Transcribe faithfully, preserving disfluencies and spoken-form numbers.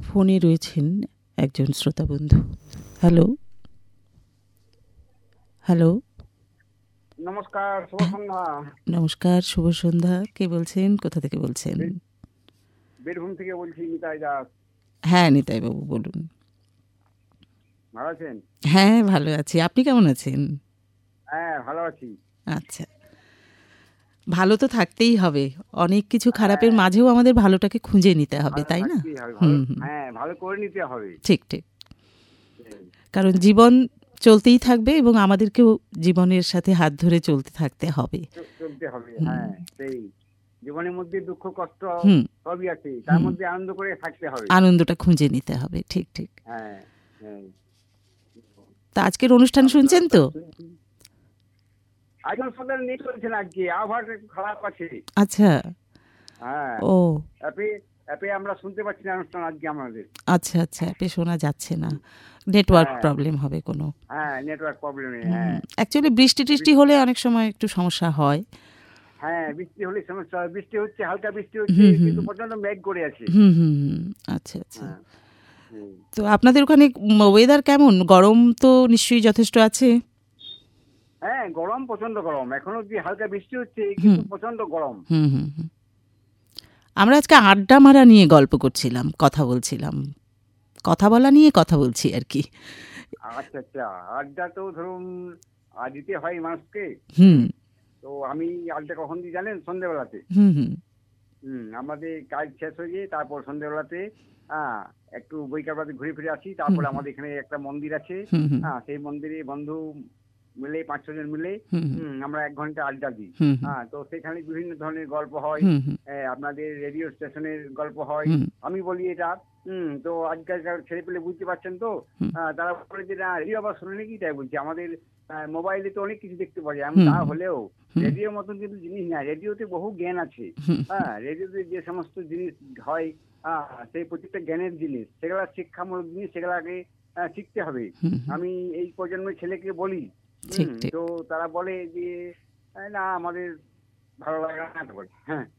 ফোনে রয়েছেন একজন শ্রোতা বন্ধু। হ্যালো হ্যালো নমস্কার, শুভ সন্ধ্যা। নমস্কার, শুভ সন্ধ্যা। কে বলছেন, কোথা থেকে বলছেন? বীর- বীরভূম থেকে বলছি, নিতাই দাস। হ্যাঁ, নিতাই বাবু বলুন। ভালো আছেন? হ্যাঁ, ভালো আছি। আপনি কেমন আছেন? হ্যাঁ, ভালো আছি। আচ্ছা, ভালো তো থাকতেই হবে। অনেক কিছু খারাপের হ্যাঁ, মাঝেও আমাদের ভালোটাকে খুঁজে নিতে হবে, ভালো তাই না? থাকতেই হবে, ভালো। হুম হুম, হ্যাঁ, ভালো করে নিতে হবে। ঠিক ঠিক। সেই, কারণ জীবন চলতেই থাকবে এবং আমাদেরকেও জীবনের সাথে হাত ধরে চলতে থাকতে হবে। চ- চলতে হবে। হুম হ্যাঁ, সেই জীবনের মধ্যে দুঃখ কষ্ট হুম সবই আছে, তার হুম, মধ্যে আনন্দ করে থাকতে হবে। আনন্দটা খুঁজে নিতে হবে, ঠিক ঠিক। হ্যাঁ, হ্যাঁ। তা আজকের অনুষ্ঠান আপনারা শুনছেন তো তো? শুনছেন। এখন সন্ধ্যার নেই চলছে না, আজকে আবহাওয়াটা একটু খারাপ আছে। আচ্ছা। হ্যাঁ, ও অ্যাপে অ্যাপে আমরা শুনতে পাচ্ছি না অনুষ্ঠান আজকে আমাদের। আচ্ছা আচ্ছা, অ্যাপে শোনা যাচ্ছে না। নেটওয়ার্ক হ্যাঁ, প্রবলেম হবে কোনো। হ্যাঁ, নেটওয়ার্ক প্রবলেম। হুম, হ্যাঁ, অ্যাকচুয়ালি বৃষ্টি টিষ্টি বৃষ্টি- হলে অনেক সময় একটু সমস্যা হয়। হ্যাঁ, বৃষ্টি হলে সমস্যা হয়। বৃষ্টি হচ্ছে, হালকা বৃষ্টি হচ্ছে, হুম হুম কিন্তু প্রচন্ড মেঘ করে আছে। হুম হুম হুম, আচ্ছা আচ্ছা। হ্যাঁ, হুম। তো আপনাদের ওখানে ওয়েদার কেমন? গরম তো নিশ্চয়ই যথেষ্ট আছে। হ্যাঁ, গরম, প্রচন্ড গরম। এখন অব্দি হালকা বৃষ্টি হচ্ছে, হুম কিন্তু প্রচন্ড গরম। হুম হুম হুম। আমরা আজকে আড্ডা মারা নিয়ে গল্প করছিলাম, কথা বলছিলাম, কথা বলা নিয়ে কথা বলছি আর কি। আচ্ছা, আচ্ছা। আড্ডা তো ধরুন আ দিতে হয় মানুষকে। হুম হুম। তো আমি আড্ডা কখন দিই জানেন? সন্ধ্যেবেলাতে। হুম হুম হুম, আমাদের কাজ শেষ হয়ে গিয়ে তারপর সন্ধ্যেবেলাতে হ্যাঁ, একটু বৈকালবেলাতে ঘুরে ফিরে আসি। হুম তারপরে আমাদের এখানে একটা মন্দির আছে। হুম হুম হ্যাঁ, সেই মন্দিরে বন্ধু মিলে পাঁচ ছয় জন মিলে হুম হুম হুম, আমরা এক ঘন্টা আড্ডা দিই। হুম হুম হ্যাঁ, তো সেখানে বিভিন্ন ধরনের গল্প হয়। হুম হুম অ্যা আপনাদের রেডিও স্টেশনের গল্প হয়। হুম আমি বলি এটা হুম, তো আজকালকার ছেলেপেলে বুঝতে পারছেন তো। হুম আ তারা বলে যে, "না, রেডিও আবার শোনে নাকি?" তাই বলছি। আমাদের আ মোবাইলে তো অনেক কিছু দেখতে পাওয়া যায়। এমন হুম তা হলেও হুম রেডিওর মতন কিন্তু জিনিস না। রেডিওতে বহু জ্ঞান আছে। হুম হ্যাঁ, রেডিওতে যে সমস্ত জিনিস হয়, আ সেই প্রত্যেকটা জ্ঞানের জিনিস। সেগুলা শিক্ষামূলক জিনিস, সেগুলাকে আ শিখতে হবে। হুম হুম, আমি এই প্রজন্মের ছেলেকে বলি। ঠিক হুম, ঠিক। তো তারা বলে যে, "এ না, আমাদের ভালো লাগে না" তো বলে। হ্যাঁ,